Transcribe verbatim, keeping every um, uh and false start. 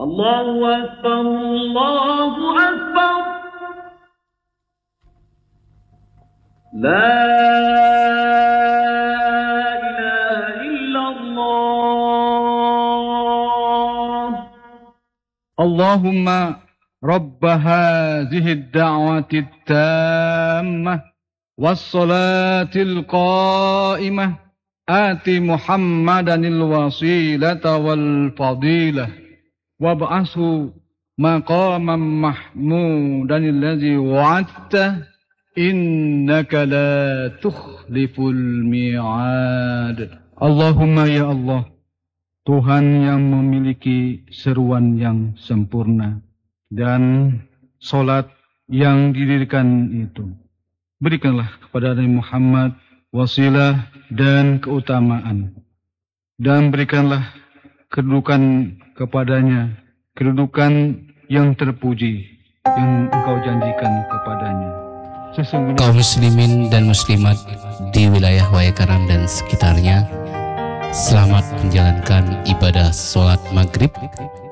Allahu Akbar, Allahu Akbar. La ilaha illallah. Allahumma rabb hadhihi ad-da'wati at-tammah was-salatil qa'imah ati Muhammadanil wasilata wal fadilah wab'ashu maqaman mahmudanil ladzi wa'adta innaka la tukhliful mi'ad. Allahumma ya Allah, Tuhan yang memiliki seruan yang sempurna dan solat yang didirikan itu, berikanlah kepada Nabi Muhammad wasilah dan keutamaan, dan berikanlah kedudukan kepadanya, kedudukan yang terpuji yang Engkau janjikan kepadanya. Sesungguhnya kaum muslimin dan muslimat di wilayah Wayakaran dan sekitarnya, selamat menjalankan ibadah sholat maghrib